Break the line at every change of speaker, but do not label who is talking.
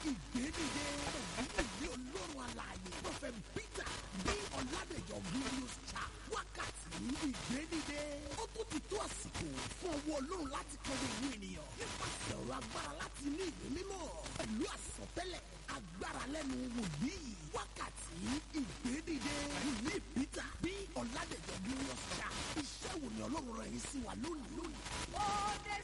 ìgbédìde ìdí olórun alààyè Prophet Peter bí Ọládèjọ glorious char wákàtí ìgbédìde ó tún ti tó àsìkò fún ọwọ́ Ọlọ́run láti kọ́ni ìlú ènìyàn nípasẹ̀ ọ̀rọ̀ agbára láti inú ìwé mímọ́ pẹ̀lú àsọtẹ́lẹ̀ agbára lẹ́nu wòlíì wákàtí ìgbédìde wòlíì Peter bí Ọládèjọ glorious char iṣẹ́ wo ni Ọlọ́run rẹ̀ yín sí wa lónìí.
Ó dé